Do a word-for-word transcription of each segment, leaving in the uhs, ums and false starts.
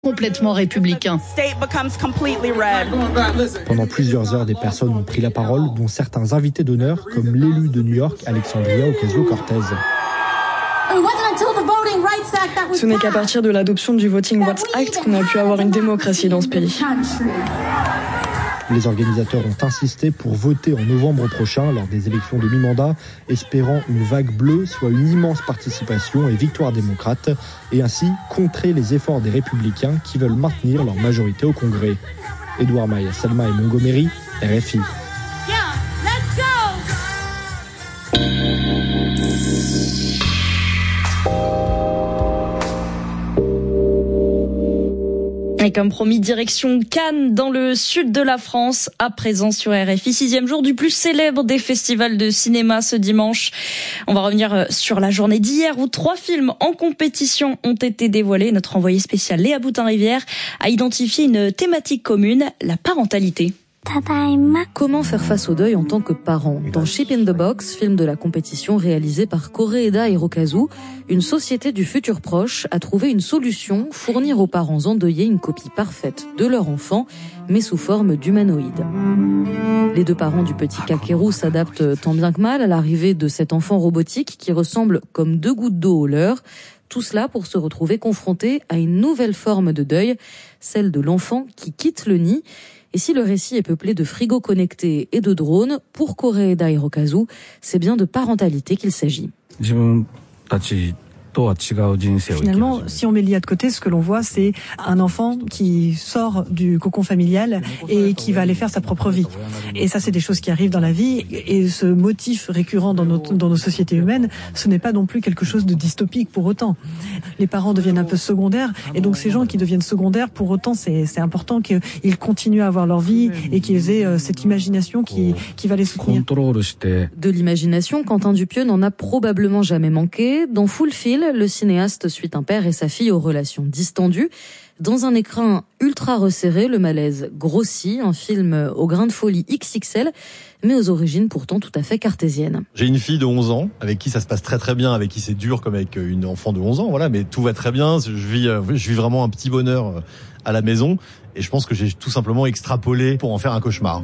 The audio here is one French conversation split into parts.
complètement républicain. Pendant plusieurs heures, des personnes ont pris la parole, dont certains invités d'honneur, comme l'élu de New York, Alexandria Ocasio-Cortez. Ce n'est qu'à partir de l'adoption du Voting Rights Act qu'on a pu avoir une démocratie dans ce pays. Les organisateurs ont insisté pour voter en novembre prochain lors des élections de mi-mandat, espérant une vague bleue, soit une immense participation et victoire démocrate, et ainsi contrer les efforts des républicains qui veulent maintenir leur majorité au Congrès. Edouard Maille, Selma et Montgomery, R F I. Et comme promis, direction Cannes, dans le sud de la France, à présent sur R F I. Sixième jour du plus célèbre des festivals de cinéma ce dimanche. On va revenir sur la journée d'hier où trois films en compétition ont été dévoilés. Notre envoyé spécial Léa Boutin-Rivière a identifié une thématique commune, la parentalité. Comment faire face au deuil en tant que parent ? Dans Chip in the Box, film de la compétition réalisé par Koreeda Hirokazu, une société du futur proche a trouvé une solution, fournir aux parents endeuillés une copie parfaite de leur enfant, mais sous forme d'humanoïde. Les deux parents du petit Kakeru s'adaptent tant bien que mal à l'arrivée de cet enfant robotique qui ressemble comme deux gouttes d'eau au leur. Tout cela pour se retrouver confrontés à une nouvelle forme de deuil, celle de l'enfant qui quitte le nid. Et si le récit est peuplé de frigos connectés et de drones, pour Koreeda Hirokazu, c'est bien de parentalité qu'il s'agit. Finalement, si on met l'I A de côté, ce que l'on voit, c'est un enfant qui sort du cocon familial et qui va aller faire sa propre vie. Et ça, c'est des choses qui arrivent dans la vie. Et ce motif récurrent dans nos, dans nos sociétés humaines, ce n'est pas non plus quelque chose de dystopique pour autant. Les parents deviennent un peu secondaires. Et donc, ces gens qui deviennent secondaires, pour autant, c'est, c'est important qu'ils continuent à avoir leur vie et qu'ils aient euh, cette imagination qui, qui va les soutenir. De l'imagination, Quentin Dupieux n'en a probablement jamais manqué. Dans Fulfill, le cinéaste suit un père et sa fille aux relations distendues. Dans un écran ultra resserré, le malaise grossit, un film au grain de folie X X L, mais aux origines pourtant tout à fait cartésiennes. J'ai une fille de onze ans, avec qui ça se passe très très bien, avec qui c'est dur comme avec une enfant de onze ans, voilà, mais tout va très bien, je vis, je vis vraiment un petit bonheur à la maison, et je pense que j'ai tout simplement extrapolé pour en faire un cauchemar.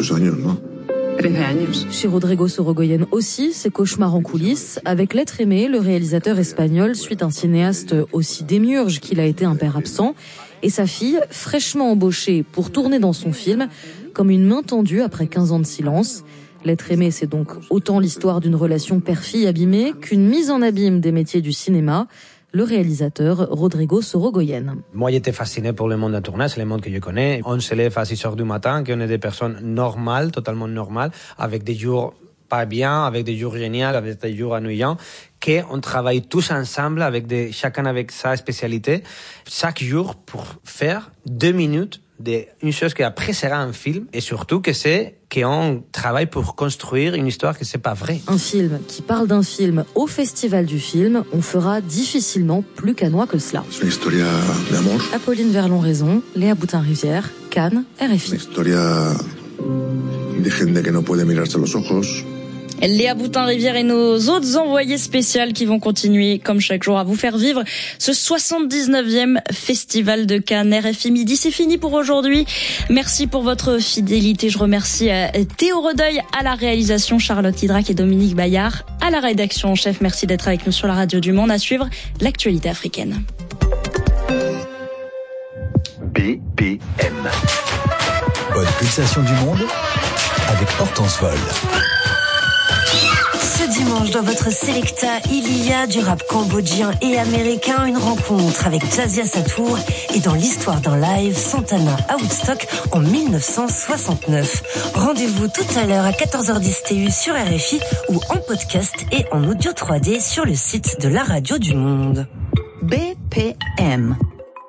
Chez Rodrigo Sorogoyen aussi, ses cauchemars en coulisses. Avec L'être aimé, le réalisateur espagnol suit un cinéaste aussi démiurge qu'il a été un père absent, et sa fille, fraîchement embauchée pour tourner dans son film, comme une main tendue après quinze ans de silence. L'être aimé, c'est donc autant l'histoire d'une relation père-fille abîmée qu'une mise en abîme des métiers du cinéma. Le réalisateur Rodrigo Sorogoyen. Moi, j'étais fasciné pour le monde de tournage, c'est le monde que je connais. On se lève à six heures du matin, qu'on est des personnes normales, totalement normales, avec des jours pas bien, avec des jours géniaux, avec des jours ennuyants, qu'on travaille tous ensemble, avec des, chacun avec sa spécialité, chaque jour pour faire deux minutes d'une chose qui après sera un film, et surtout que c'est qu'on travaille pour construire une histoire que c'est pas vrai. Un film qui parle d'un film au Festival du film, on fera difficilement plus canois que cela. C'est une histoire d'amour. Apolline Verlon-Raison, Léa Boutin-Rivière, Cannes, R F I. Une histoire de gente que no puede mirarse los ojos. Léa Boutin-Rivière et nos autres envoyés spéciaux qui vont continuer, comme chaque jour, à vous faire vivre ce soixante-dix-neuvième Festival de Cannes. R F I Midi, c'est fini pour aujourd'hui. Merci pour votre fidélité. Je remercie Théo Redeuil à la réalisation, Charlotte Hydrac et Dominique Bayard à la rédaction en chef. Merci d'être avec nous sur la radio du Monde. À suivre l'actualité africaine. B P M. Bonne pulsation du monde avec Hortense Vol. Ce dimanche, dans votre Selecta, il y a du rap cambodgien et américain, une rencontre avec Jazia Satour et dans l'histoire d'un live, Santana à Woodstock en dix-neuf cent soixante-neuf. Rendez-vous tout à l'heure à quatorze heures dix T U sur R F I ou en podcast et en audio trois D sur le site de la Radio du Monde. B P M.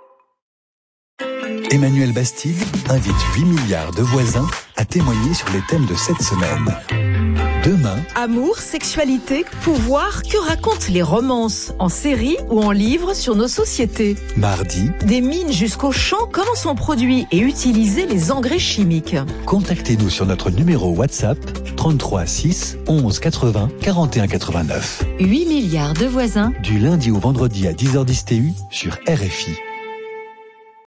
Emmanuel Bastide invite huit milliards de voisins à témoigner sur les thèmes de cette semaine. Demain, amour, sexualité, pouvoir, que racontent les romances, en série ou en livre sur nos sociétés. Mardi, des mines jusqu'aux champs, comment sont produits et utilisés les engrais chimiques. Contactez-nous sur notre numéro WhatsApp trente-trois six onze quatre-vingts quarante et un quatre-vingt-neuf. huit milliards de voisins. Du lundi au vendredi à dix heures dix T U sur R F I.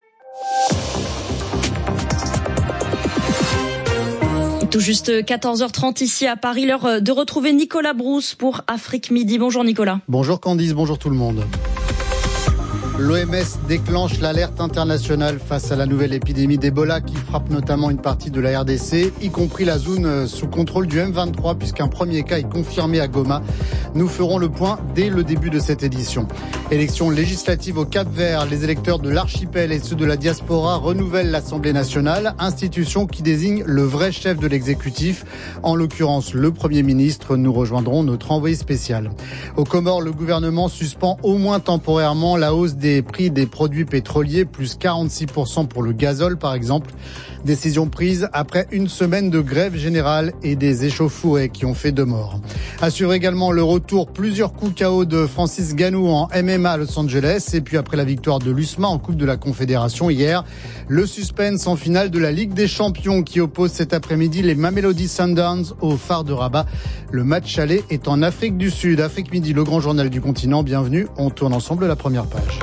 Tout juste quatorze heures trente ici à Paris, l'heure de retrouver Nicolas Brousse pour Afrique Midi. Bonjour Nicolas. Bonjour Candice, bonjour tout le monde. L'O M S déclenche l'alerte internationale face à la nouvelle épidémie d'Ebola qui frappe notamment une partie de la R D C, y compris la zone sous contrôle du M vingt-trois, puisqu'un premier cas est confirmé à Goma. Nous ferons le point dès le début de cette édition. Élection législative au Cap-Vert, les électeurs de l'archipel et ceux de la diaspora renouvellent l'Assemblée nationale, institution qui désigne le vrai chef de l'exécutif, en l'occurrence le Premier ministre. Nous rejoindrons notre envoyé spécial. Aux Comores, le gouvernement suspend au moins temporairement la hausse des des prix des produits pétroliers, plus quarante-six pour cent pour le gazole par exemple. Décision prise après une semaine de grève générale et des échauffourées qui ont fait deux morts. Assure également le retour plusieurs coups K O de Francis Ngannou en M M A à Los Angeles. Et puis après la victoire de l'U S M A en Coupe de la Confédération hier, le suspense en finale de la Ligue des Champions qui oppose cet après-midi les Mamelody Sundowns au Phare de Rabat. Le match aller est en Afrique du Sud. Afrique Midi, le grand journal du continent. Bienvenue, on tourne ensemble la première page.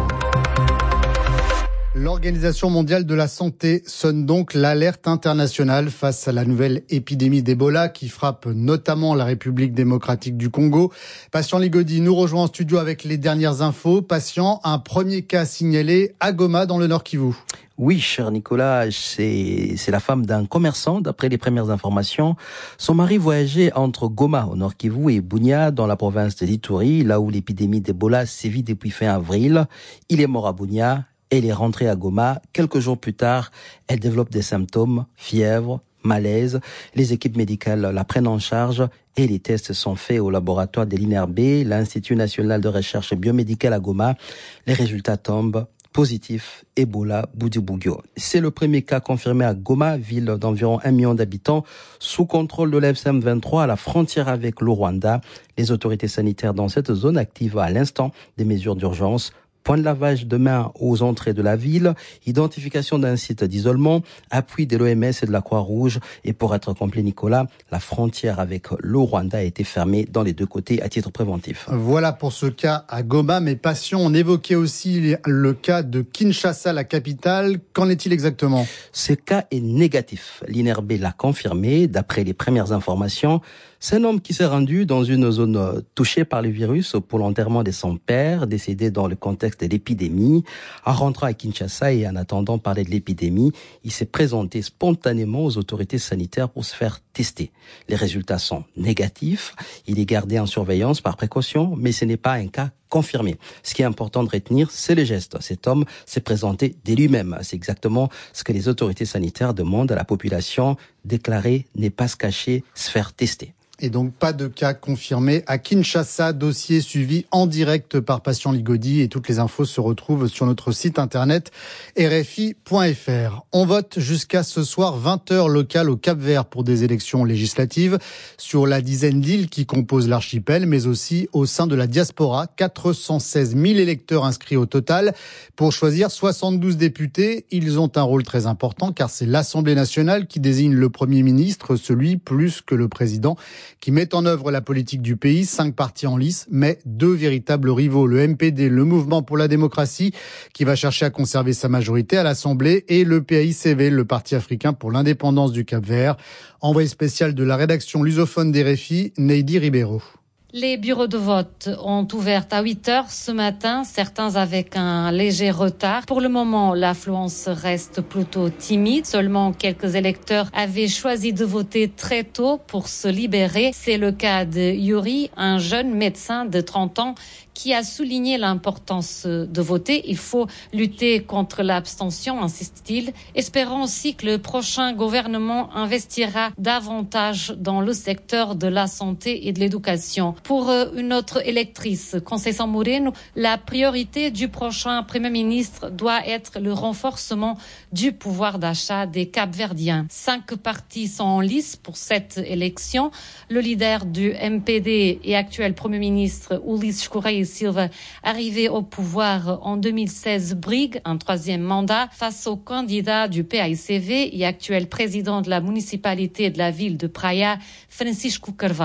L'Organisation mondiale de la santé sonne donc l'alerte internationale face à la nouvelle épidémie d'Ebola qui frappe notamment la République démocratique du Congo. Patient Ligodi nous rejoint en studio avec les dernières infos. Patient, un premier cas signalé à Goma dans le Nord Kivu. Oui, cher Nicolas, c'est, c'est la femme d'un commerçant, d'après les premières informations. Son mari voyageait entre Goma, au Nord Kivu, et Bunia, dans la province de l'Ituri, là où l'épidémie d'Ebola sévit depuis fin avril. Il est mort à Bunia. Elle est rentrée à Goma. Quelques jours plus tard, elle développe des symptômes, fièvre, malaise. Les équipes médicales la prennent en charge et les tests sont faits au laboratoire de l'I N R B, l'Institut national de recherche biomédicale à Goma. Les résultats tombent positif, Ebola, Bundibugyo. C'est le premier cas confirmé à Goma, ville d'environ un million d'habitants, sous contrôle de l'F M vingt-trois à la frontière avec le Rwanda. Les autorités sanitaires dans cette zone activent à l'instant des mesures d'urgence. Point de lavage de mains aux entrées de la ville, identification d'un site d'isolement, appui de l'O M S et de la Croix-Rouge. Et pour être complet, Nicolas, la frontière avec le Rwanda a été fermée dans les deux côtés à titre préventif. Voilà pour ce cas à Goma. Mais passions, on évoquait aussi le cas de Kinshasa, la capitale. Qu'en est-il exactement ? Ce cas est négatif. L'I N R B l'a confirmé, d'après les premières informations. C'est un homme qui s'est rendu dans une zone touchée par le virus pour l'enterrement de son père, décédé dans le contexte de l'épidémie. En rentrant à Kinshasa et en attendant parler de l'épidémie, il s'est présenté spontanément aux autorités sanitaires pour se faire tester. Les résultats sont négatifs. Il est gardé en surveillance par précaution, mais ce n'est pas un cas confirmé. Ce qui est important de retenir, c'est le geste. Cet homme s'est présenté de lui-même. C'est exactement ce que les autorités sanitaires demandent à la population. Déclarer, n'est pas se cacher, se faire tester. Et donc pas de cas confirmés à Kinshasa, dossier suivi en direct par Patient Ligodi et toutes les infos se retrouvent sur notre site internet R F I point F R. On vote jusqu'à ce soir vingt heures locales au Cap-Vert pour des élections législatives sur la dizaine d'îles qui composent l'archipel, mais aussi au sein de la diaspora, quatre cent seize mille électeurs inscrits au total pour choisir soixante-douze députés. Ils ont un rôle très important car c'est l'Assemblée nationale qui désigne le Premier ministre, celui plus que le président, qui met en œuvre la politique du pays. Cinq partis en lice, mais deux véritables rivaux. Le M P D, le Mouvement pour la démocratie, qui va chercher à conserver sa majorité à l'Assemblée, et le P A I C V, le Parti africain pour l'indépendance du Cap-Vert. Envoyé spécial de la rédaction lusophone d'R F I, Neidi Ribeiro. Les bureaux de vote ont ouvert à huit heures ce matin, certains avec un léger retard. Pour le moment, l'affluence reste plutôt timide. Seulement quelques électeurs avaient choisi de voter très tôt pour se libérer. C'est le cas de Yuri, un jeune médecin de trente ans qui a souligné l'importance de voter. Il faut lutter contre l'abstention, insiste-t-il, espérant aussi que le prochain gouvernement investira davantage dans le secteur de la santé et de l'éducation. Pour une autre électrice, Conceição Moreno, la priorité du prochain Premier ministre doit être le renforcement du pouvoir d'achat des Cap-Verdiens. Cinq partis sont en lice pour cette élection. Le leader du M P D et actuel Premier ministre, Ulisses Correia Silva, arrivé au pouvoir en deux mille seize, brigue un troisième mandat face au candidat du P A I C V et actuel président de la municipalité de la ville de Praia, Francisco Carvalho.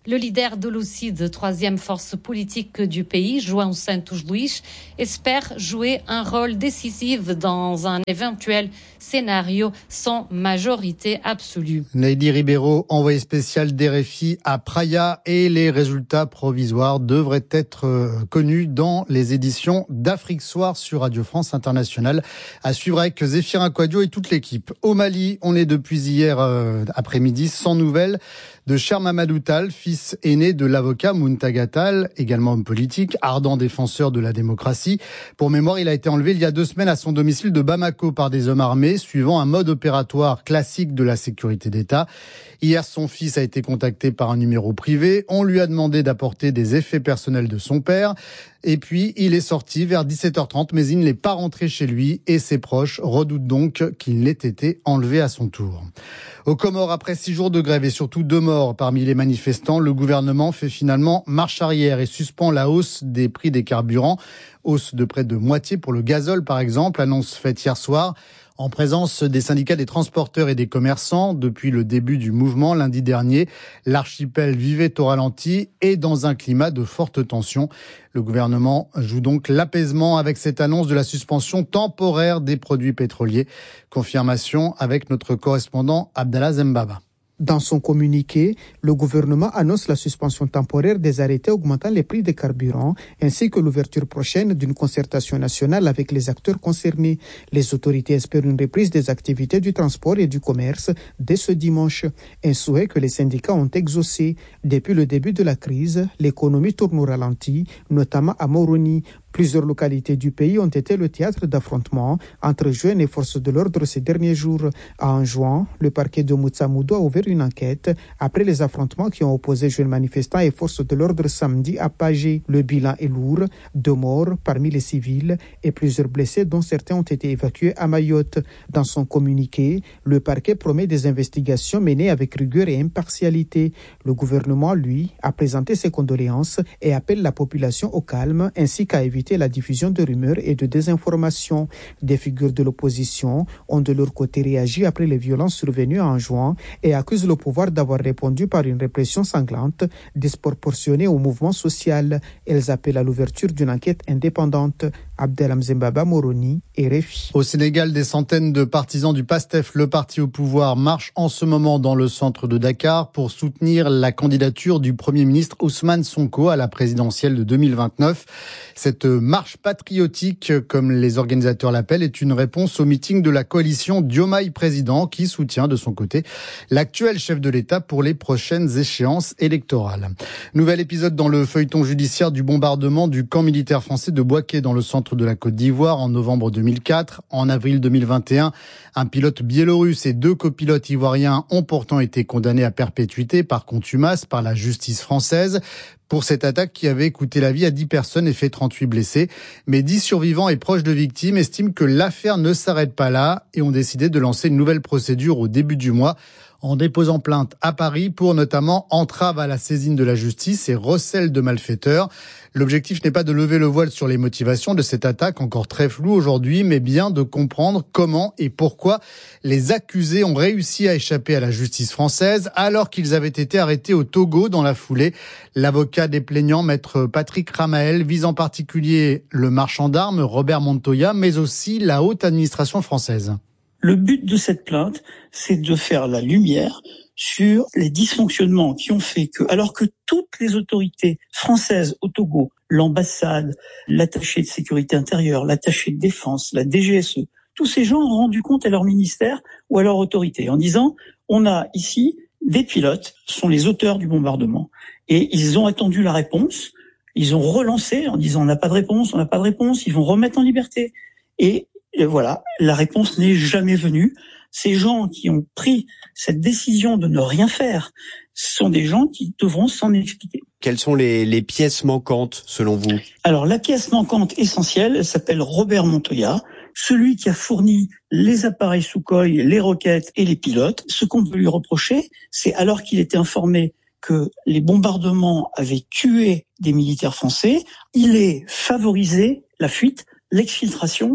Le leader de l'U C I D, troisième force politique du pays, João Santos Luís, espère jouer un rôle décisif dans un éventuel scénario sans majorité absolue. Lady Ribeiro, envoyée spéciale d'R F I à Praia, et les résultats provisoires devraient être connus dans les éditions d'Afrique Soir sur Radio France Internationale. À suivre avec Zéphirin Quadio et toute l'équipe. Au Mali, on est depuis hier euh, après-midi sans nouvelles de Cher Mamadou Tall, fils aîné de l'avocat Muntaga Tall, également homme politique, ardent défenseur de la démocratie. Pour mémoire, il a été enlevé il y a deux semaines à son domicile de Bamako par des hommes armés, suivant un mode opératoire classique de la sécurité d'État. Hier, son fils a été contacté par un numéro privé. On lui a demandé d'apporter des effets personnels de son père. Et puis, il est sorti vers dix-sept heures trente, mais il n'est pas rentré chez lui et ses proches redoutent donc qu'il n'ait été enlevé à son tour. Aux Comores, après six jours de grève et surtout deux morts parmi les manifestants, le gouvernement fait finalement marche arrière et suspend la hausse des prix des carburants. Hausse de près de moitié pour le gazole, par exemple, annonce faite hier soir. En présence des syndicats des transporteurs et des commerçants, depuis le début du mouvement lundi dernier, l'archipel vivait au ralenti et dans un climat de forte tension. Le gouvernement joue donc l'apaisement avec cette annonce de la suspension temporaire des produits pétroliers. Confirmation avec notre correspondant Abdallah Zembaba. Dans son communiqué, le gouvernement annonce la suspension temporaire des arrêtés augmentant les prix des carburants ainsi que l'ouverture prochaine d'une concertation nationale avec les acteurs concernés. Les autorités espèrent une reprise des activités du transport et du commerce dès ce dimanche. Un souhait que les syndicats ont exaucé. Depuis le début de la crise, l'économie tourne au ralenti, notamment à Moroni. Plusieurs localités du pays ont été le théâtre d'affrontements entre jeunes et forces de l'ordre ces derniers jours. En juin, le parquet de Moutsamoudou a ouvert une enquête après les affrontements qui ont opposé jeunes manifestants et forces de l'ordre samedi à Pagé. Le bilan est lourd, deux morts parmi les civils et plusieurs blessés dont certains ont été évacués à Mayotte. Dans son communiqué, le parquet promet des investigations menées avec rigueur et impartialité. Le gouvernement, lui, a présenté ses condoléances et appelle la population au calme ainsi qu'à éviter la diffusion de rumeurs et de désinformation. Des figures de l'opposition ont de leur côté réagi après les violences survenues en juin et accusent le pouvoir d'avoir répondu par une répression sanglante, disproportionnée au mouvement social. Elles appellent à l'ouverture d'une enquête indépendante. Abdelham Zembaba, Moroni et R F I. Au Sénégal, des centaines de partisans du PASTEF, le parti au pouvoir, marchent en ce moment dans le centre de Dakar pour soutenir la candidature du Premier ministre Ousmane Sonko à la présidentielle de deux mille vingt-neuf. Cette marche patriotique, comme les organisateurs l'appellent, est une réponse au meeting de la coalition Diomaye Président qui soutient de son côté l'actuel chef de l'État pour les prochaines échéances électorales. Nouvel épisode dans le feuilleton judiciaire du bombardement du camp militaire français de Bouaké dans le centre de la Côte d'Ivoire en novembre deux mille quatre. En avril deux mille vingt et un, un pilote biélorusse et deux copilotes ivoiriens ont pourtant été condamnés à perpétuité par contumace par la justice française pour cette attaque qui avait coûté la vie à dix personnes et fait trente-huit blessés. Mais dix survivants et proches de victimes estiment que l'affaire ne s'arrête pas là et ont décidé de lancer une nouvelle procédure au début du mois en déposant plainte à Paris pour notamment entrave à la saisine de la justice et recel de malfaiteurs. L'objectif n'est pas de lever le voile sur les motivations de cette attaque encore très floue aujourd'hui, mais bien de comprendre comment et pourquoi les accusés ont réussi à échapper à la justice française alors qu'ils avaient été arrêtés au Togo dans la foulée. L'avocat des plaignants, maître Patrick Ramael, vise en particulier le marchand d'armes Robert Montoya, mais aussi la haute administration française. Le but de cette plainte, c'est de faire la lumière sur les dysfonctionnements qui ont fait que, alors que toutes les autorités françaises au Togo, l'ambassade, l'attaché de sécurité intérieure, l'attaché de défense, la D G S E, tous ces gens ont rendu compte à leur ministère ou à leur autorité en disant « on a ici des pilotes, sont les auteurs du bombardement ». Et ils ont attendu la réponse, ils ont relancé en disant « on n'a pas de réponse, on n'a pas de réponse », ils vont remettre en liberté. Et Et voilà, la réponse n'est jamais venue. Ces gens qui ont pris cette décision de ne rien faire sont des gens qui devront s'en expliquer. Quelles sont les, les pièces manquantes, selon vous ? Alors, la pièce manquante essentielle, elle s'appelle Robert Montoya, celui qui a fourni les appareils Sukhoi, les roquettes et les pilotes. Ce qu'on peut lui reprocher, c'est alors qu'il était informé que les bombardements avaient tué des militaires français, il ait favorisé la fuite, l'exfiltration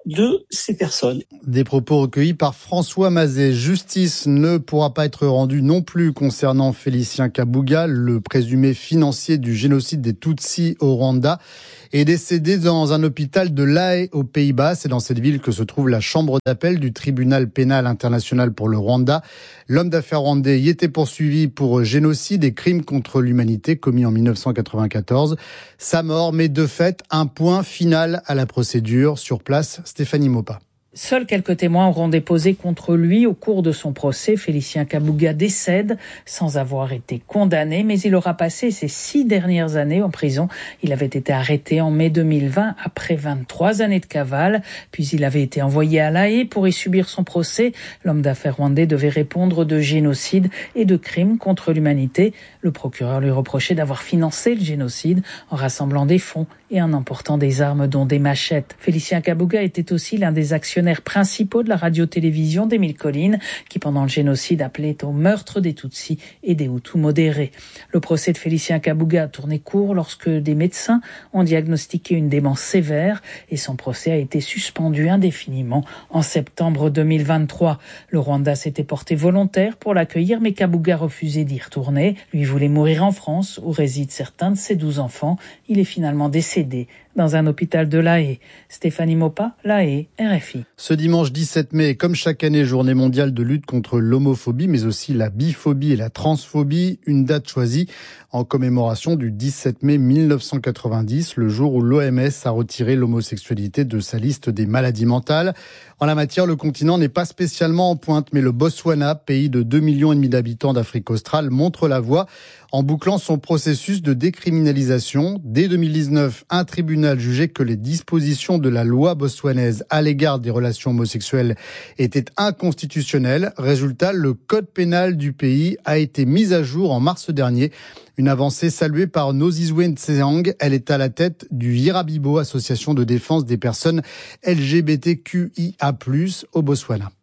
de ces personnes. Des propos recueillis par François Mazet. Justice ne pourra pas être rendue non plus concernant Félicien Kabuga, le présumé financier du génocide des Tutsis au Rwanda, est décédé dans un hôpital de La Haye aux Pays-Bas. C'est dans cette ville que se trouve la chambre d'appel du tribunal pénal international pour le Rwanda. L'homme d'affaires rwandais y était poursuivi pour génocide et crimes contre l'humanité commis en dix-neuf cent quatre-vingt-quatorze. Sa mort met de fait un point final à la procédure. Sur place, Stéphanie Mopa. Seuls quelques témoins auront déposé contre lui au cours de son procès. Félicien Kabuga décède sans avoir été condamné, mais il aura passé ses six dernières années en prison. Il avait été arrêté en mai deux mille vingt après vingt-trois années de cavale, puis il avait été envoyé à La Haye pour y subir son procès. L'homme d'affaires rwandais devait répondre de génocide et de crimes contre l'humanité. Le procureur lui reprochait d'avoir financé le génocide en rassemblant des fonds et en emportant des armes dont des machettes. Félicien Kabuga était aussi l'un des actionnaires principaux de la radio-télévision d'Émile Colline, qui pendant le génocide appelait au meurtre des Tutsis et des Hutus modérés. Le procès de Félicien Kabuga a tourné court lorsque des médecins ont diagnostiqué une démence sévère et son procès a été suspendu indéfiniment en septembre deux mille vingt-trois. Le Rwanda s'était porté volontaire pour l'accueillir, mais Kabuga refusait d'y retourner. Lui voulait mourir en France, où résident certains de ses douze enfants. Il est finalement décédé dans un hôpital de La Haye. Stéphanie Mopa, La Haye, R F I. Ce dimanche dix-sept mai, comme chaque année, journée mondiale de lutte contre l'homophobie, mais aussi la biphobie et la transphobie, une date choisie en commémoration du dix-sept mai mille neuf cent quatre-vingt-dix, le jour où l'O M S a retiré l'homosexualité de sa liste des maladies mentales. En la matière, le continent n'est pas spécialement en pointe, mais le Botswana, pays de deux millions et demi d'habitants d'Afrique australe, montre la voie en bouclant son processus de décriminalisation. Dès deux mille dix-neuf, un tribunal jugeait que les dispositions de la loi botswanaise à l'égard des relations homosexuelles étaient inconstitutionnelles. Résultat, le code pénal du pays a été mis à jour en mars dernier. Une avancée saluée par Nozizwe Ntseng. Elle est à la tête du Yirabibo, association de défense des personnes L G B T Q I A plus, au Botswana.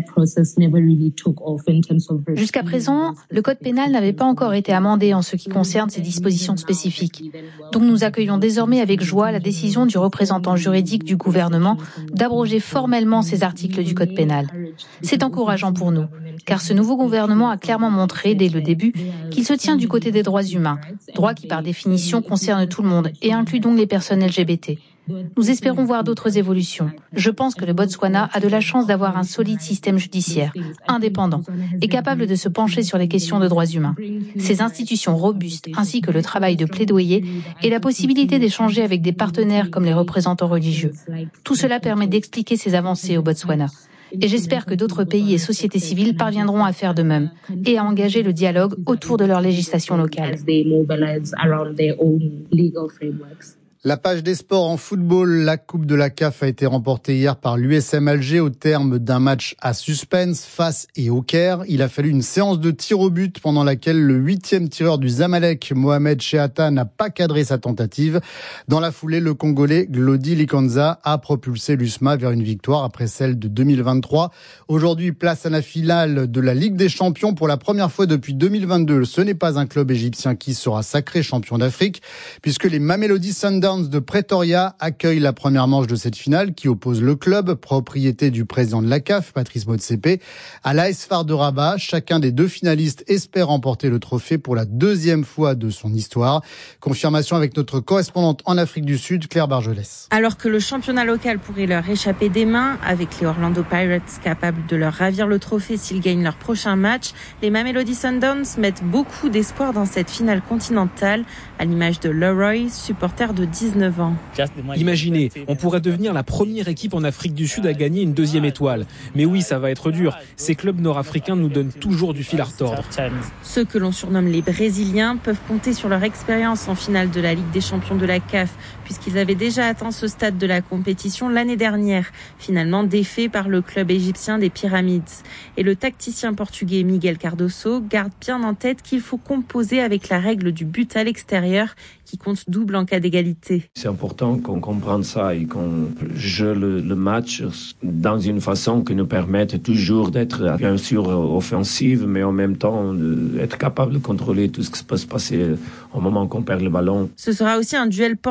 Jusqu'à présent, le code pénal n'avait pas encore été amendé en ce qui concerne ces dispositions spécifiques. Donc nous accueillons désormais avec joie la décision du représentant juridique du gouvernement d'abroger formellement ces articles du code pénal. C'est encourageant pour nous, car ce nouveau gouvernement a clairement montré dès le début qu'il se tient du côté des droits humains, droits qui par définition concernent tout le monde et incluent donc les personnes L G B T. Nous espérons voir d'autres évolutions. Je pense que le Botswana a de la chance d'avoir un solide système judiciaire, indépendant, et capable de se pencher sur les questions de droits humains. Ces institutions robustes, ainsi que le travail de plaidoyer et la possibilité d'échanger avec des partenaires comme les représentants religieux. Tout cela permet d'expliquer ces avancées au Botswana. Et j'espère que d'autres pays et sociétés civiles parviendront à faire de même et à engager le dialogue autour de leur législation locale. La page des sports en football, la Coupe de la C A F a été remportée hier par l'U S M Alger au terme d'un match à suspense face et au Caire. Il a fallu une séance de tir au but pendant laquelle le huitième tireur du Zamalek, Mohamed Chehata, n'a pas cadré sa tentative. Dans la foulée, le Congolais Glody Likonza a propulsé l'U S M A vers une victoire après celle de deux mille vingt-trois. Aujourd'hui, place à la finale de la Ligue des Champions pour la première fois depuis deux mille vingt-deux. Ce n'est pas un club égyptien qui sera sacré champion d'Afrique, puisque les Mamelody Sundowns de Pretoria accueille la première manche de cette finale qui oppose le club, propriété du président de la C A F, Patrice Motsepe, à l'A S F A R de Rabat. Chacun des deux finalistes espère remporter le trophée pour la deuxième fois de son histoire. Confirmation avec notre correspondante en Afrique du Sud, Claire Bargelès. Alors que le championnat local pourrait leur échapper des mains, avec les Orlando Pirates capables de leur ravir le trophée s'ils gagnent leur prochain match, les Mamelody Sundowns mettent beaucoup d'espoir dans cette finale continentale, à l'image de Leroy, supporter de dix-neuf ans. Imaginez, on pourrait devenir la première équipe en Afrique du Sud à gagner une deuxième étoile. Mais oui, ça va être dur. Ces clubs nord-africains nous donnent toujours du fil à retordre. Ceux que l'on surnomme les Brésiliens peuvent compter sur leur expérience en finale de la Ligue des Champions de la C A F, puisqu'ils avaient déjà atteint ce stade de la compétition l'année dernière, finalement défaits par le club égyptien des Pyramides. Et le tacticien portugais Miguel Cardoso garde bien en tête qu'il faut composer avec la règle du but à l'extérieur, qui compte double en cas d'égalité. C'est important qu'on comprenne ça et qu'on joue le, le match dans une façon qui nous permette toujours d'être bien sûr offensive, mais en même temps être capable de contrôler tout ce qui peut se passer au moment qu'on perd le ballon. Ce sera aussi un duel portugais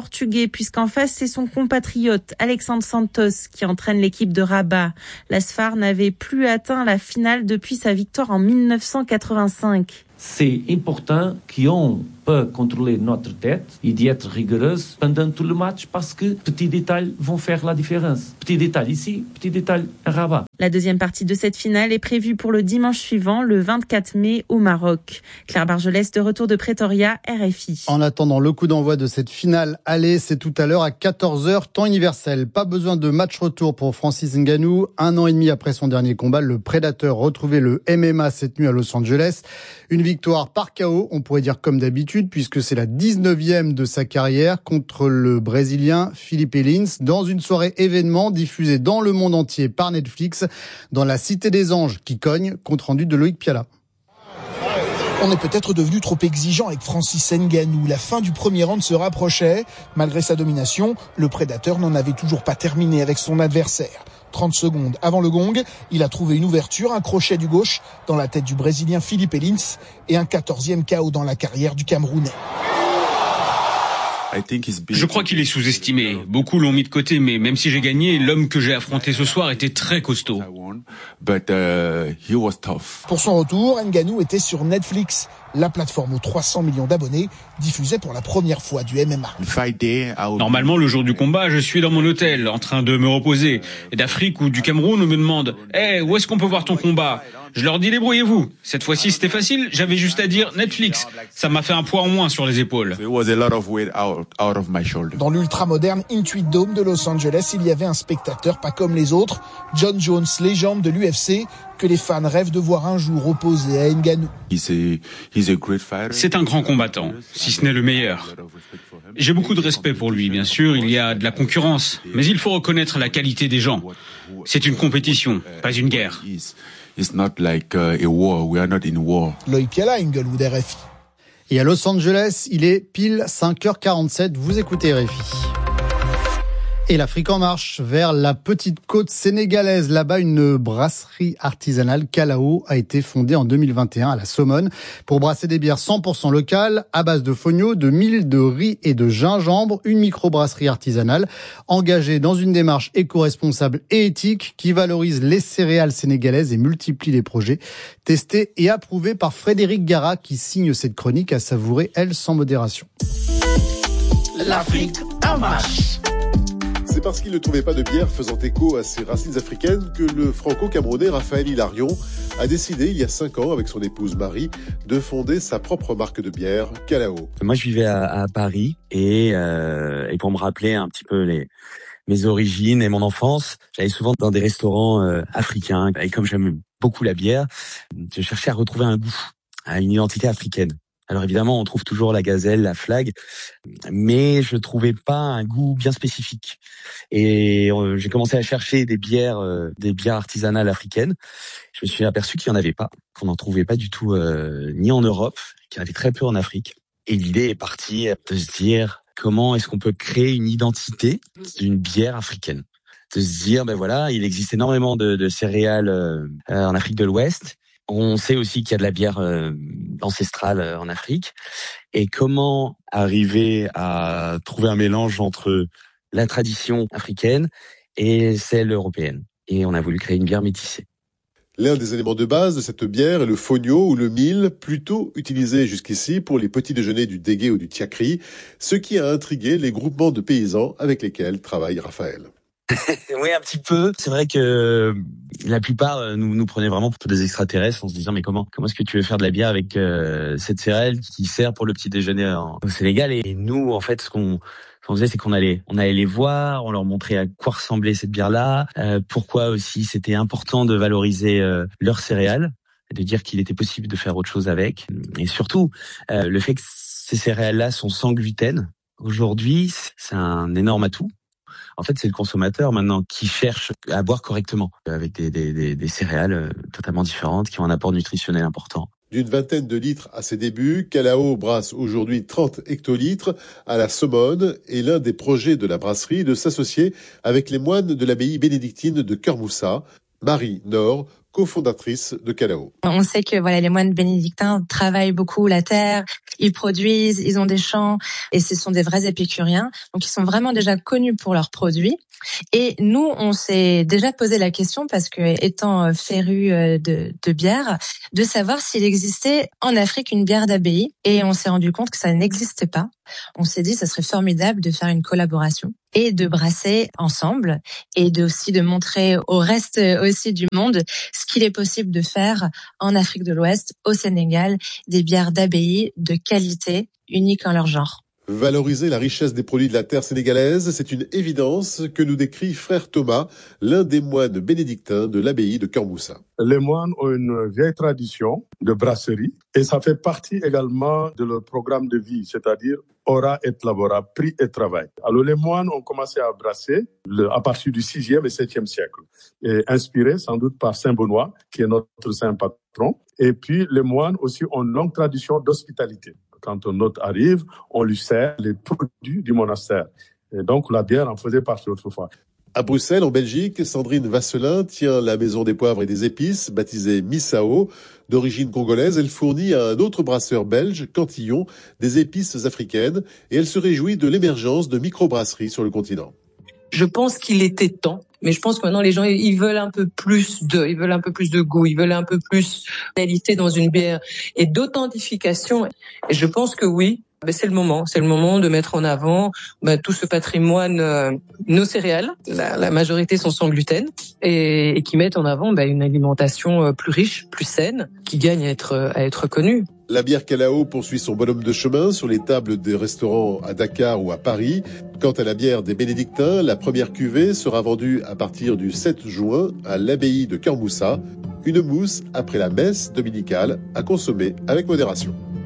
puisqu'en face, c'est son compatriote Alexandre Santos qui entraîne l'équipe de Rabat. L'Asfar n'avait plus atteint la finale depuis sa victoire en mille neuf cent quatre-vingt-cinq. C'est important qu'on peut contrôler notre tête et d'être rigoureuse pendant tout le match parce que petits détails vont faire la différence. Petits détails ici, petits détails à Rabat. La deuxième partie de cette finale est prévue pour le dimanche suivant, le vingt-quatre mai, au Maroc. Claire Bargelès, de retour de Pretoria, R F I. En attendant, le coup d'envoi de cette finale, allez, c'est tout à l'heure à quatorze heures, temps universel. Pas besoin de match retour pour Francis Ngannou. Un an et demi après son dernier combat, le Prédateur retrouvait le M M A cette nuit à Los Angeles. Une victoire par K O, on pourrait dire comme d'habitude, puisque c'est la dix-neuvième de sa carrière contre le Brésilien Felipe Lins, dans une soirée événement diffusée dans le monde entier par Netflix, dans la Cité des Anges qui cogne, compte rendu de Loïc Piala. On est peut-être devenu trop exigeant avec Francis Ngannou. La fin du premier round se rapprochait. Malgré sa domination, le Prédateur n'en avait toujours pas terminé avec son adversaire. trente secondes avant le gong, il a trouvé une ouverture, un crochet du gauche dans la tête du Brésilien Felipe Lins et un quatorzième K O dans la carrière du Camerounais. Je crois qu'il est sous-estimé. Beaucoup l'ont mis de côté, mais même si j'ai gagné, l'homme que j'ai affronté ce soir était très costaud. Pour son retour, Ngannou était sur Netflix. La plateforme aux trois cents millions d'abonnés diffusait pour la première fois du M M A. Normalement, le jour du combat, je suis dans mon hôtel, en train de me reposer. Et d'Afrique ou du Cameroun, on me demande « Hey, où est-ce qu'on peut voir ton combat ?» Je leur dis « Débrouillez-vous ». Cette fois-ci, c'était facile, j'avais juste à dire « Netflix ». Ça m'a fait un poids en moins sur les épaules. Dans l'ultra-moderne Intuit Dome de Los Angeles, il y avait un spectateur pas comme les autres, John Jones, légende de l'U F C, que les fans rêvent de voir un jour opposé à Ngannou. C'est un grand combattant, si ce n'est le meilleur. J'ai beaucoup de respect pour lui, bien sûr, il y a de la concurrence, mais il faut reconnaître la qualité des gens. C'est une compétition, pas une guerre. Loïc Piala, Inglewood, R F I. Et à Los Angeles, il est pile cinq heures quarante-sept, vous écoutez R F I. Et l'Afrique en marche vers la petite côte sénégalaise. Là-bas, une brasserie artisanale, Kalao, a été fondée en deux mille vingt et un à la Somone pour brasser des bières cent pour cent locales à base de fonio, de mil, de riz et de gingembre. Une microbrasserie artisanale engagée dans une démarche éco-responsable et éthique qui valorise les céréales sénégalaises et multiplie les projets testés et approuvés par Frédéric Gara qui signe cette chronique à savourer, elle, sans modération. L'Afrique en marche. C'est parce qu'il ne trouvait pas de bière faisant écho à ses racines africaines que le franco-camerounais Raphaël Hilarion a décidé, il y a cinq ans, avec son épouse Marie, de fonder sa propre marque de bière, Kalao. Moi, je vivais à, à Paris et, euh, et pour me rappeler un petit peu les, mes origines et mon enfance, j'allais souvent dans des restaurants euh, africains. Et comme j'aime beaucoup la bière, je cherchais à retrouver un goût, à une identité africaine. Alors évidemment, on trouve toujours la gazelle, la flag, mais je trouvais pas un goût bien spécifique. Et euh, j'ai commencé à chercher des bières, euh, des bières artisanales africaines. Je me suis aperçu qu'il y en avait pas, qu'on n'en trouvait pas du tout euh, ni en Europe, qu'il y en avait très peu en Afrique. Et l'idée est partie de se dire comment est-ce qu'on peut créer une identité d'une bière africaine. De se dire, ben voilà, il existe énormément de, de céréales euh, en Afrique de l'Ouest. On sait aussi qu'il y a de la bière euh, ancestrale euh, en Afrique. Et comment arriver à trouver un mélange entre la tradition africaine et celle européenne. Et on a voulu créer une bière métissée. L'un des éléments de base de cette bière est le fonio ou le mil, plutôt utilisé jusqu'ici pour les petits déjeuners du dégué ou du tiakri, ce qui a intrigué les groupements de paysans avec lesquels travaille Raphaël. Oui, un petit peu. C'est vrai que la plupart nous nous prenaient vraiment pour des extraterrestres en se disant mais comment comment est-ce que tu veux faire de la bière avec euh, cette céréale qui sert pour le petit déjeuner en, au Sénégal. Et nous, en fait, ce qu'on, ce qu'on faisait, c'est qu'on allait on allait les voir, on leur montrait à quoi ressemblait cette bière-là, euh, pourquoi aussi c'était important de valoriser euh, leurs céréales, de dire qu'il était possible de faire autre chose avec, et surtout euh, le fait que ces céréales-là sont sans gluten. Aujourd'hui, c'est un énorme atout. En fait, c'est le consommateur maintenant qui cherche à boire correctement, avec des, des, des, des céréales totalement différentes, qui ont un apport nutritionnel important. D'une vingtaine de litres à ses débuts, Kalao brasse aujourd'hui trente hectolitres à la Somone et l'un des projets de la brasserie de s'associer avec les moines de l'abbaye bénédictine de Kermoussa. Marie Nord cofondatrice de Calao. On sait que voilà, les moines bénédictins travaillent beaucoup la terre, ils produisent, ils ont des champs et ce sont des vrais épicuriens. Donc ils sont vraiment déjà connus pour leurs produits. Et nous, on s'est déjà posé la question, parce que étant férus de, de bière, de savoir s'il existait en Afrique une bière d'abbaye. Et on s'est rendu compte que ça n'existait pas. On s'est dit, ça serait formidable de faire une collaboration et de brasser ensemble, et de aussi de montrer au reste aussi du monde ce qu'il est possible de faire en Afrique de l'Ouest, au Sénégal, des bières d'abbaye de qualité, uniques en leur genre. Valoriser la richesse des produits de la terre sénégalaise, c'est une évidence que nous décrit frère Thomas, l'un des moines bénédictins de l'abbaye de Keur Moussa. Les moines ont une vieille tradition de brasserie et ça fait partie également de leur programme de vie, c'est-à-dire ora et labora, prix et travail. Alors les moines ont commencé à brasser à partir du sixième et septième siècle, et inspirés sans doute par Saint Benoît, qui est notre saint patron. Et puis les moines aussi ont une longue tradition d'hospitalité. Quand un hôte arrive, on lui sert les produits du monastère. Et donc, la bière en faisait partie autrefois. À Bruxelles, en Belgique, Sandrine Vasselin tient la maison des poivres et des épices, baptisée Missao. D'origine congolaise, elle fournit à un autre brasseur belge, Cantillon, des épices africaines, et elle se réjouit de l'émergence de microbrasseries sur le continent. Je pense qu'il était temps, mais je pense que maintenant les gens ils veulent un peu plus de, ils veulent un peu plus de goût, ils veulent un peu plus de qualité dans une bière et d'authentification. Et je pense que oui, ben c'est le moment, c'est le moment de mettre en avant ben, tout ce patrimoine, euh, nos céréales, la, la majorité sont sans gluten, et, et qui mettent en avant ben, une alimentation plus riche, plus saine, qui gagne à être à être connue. La bière Calao poursuit son bonhomme de chemin sur les tables des restaurants à Dakar ou à Paris. Quant à la bière des Bénédictins, la première cuvée sera vendue à partir du sept juin à l'abbaye de Keur Moussa. Une mousse après la messe dominicale à consommer avec modération.